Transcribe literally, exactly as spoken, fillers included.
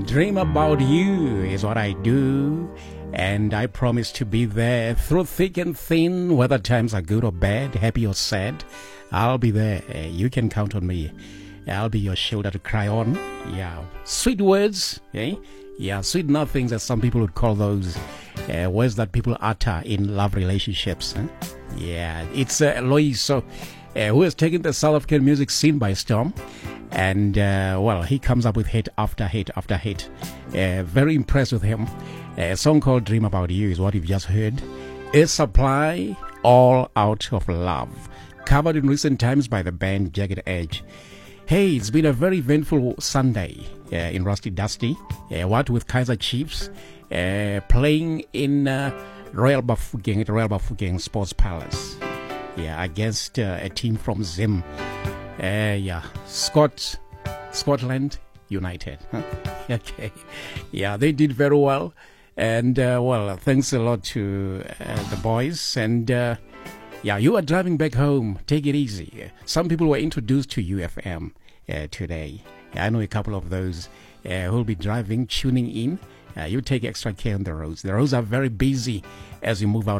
Dream about you is what I do, and I promise to be there through thick and thin, whether times are good or bad, happy or sad. I'll be there. You can count on me. I'll be your shoulder to cry on. Yeah, sweet words, eh? Yeah, sweet nothings, as some people would call those uh, words that people utter in love relationships. Huh? Yeah, it's uh, Loiso, uh, who has taken the South African music scene by storm. And, uh, well, he comes up with hit after hit after hit. Uh, very impressed with him. A song called Dream About You is what you've just heard. A Supply, All Out of Love. Covered in recent times by the band Jagged Edge. Hey, it's been a very eventful Sunday uh, in Rusty Dusty. Uh, what with Kaiser Chiefs uh, playing in uh, Royal Bafokeng at Royal Bafokeng Sports Palace. Yeah, against uh, a team from Zim. Uh, yeah, Scott, Scotland United. Okay, yeah, they did very well, and uh, well, thanks a lot to uh, the boys. And uh, yeah, you are driving back home. Take it easy. Some people were introduced to U F M uh, today. I know a couple of those uh, who will be driving, tuning in. Uh, you take extra care on the roads. The roads are very busy as you move out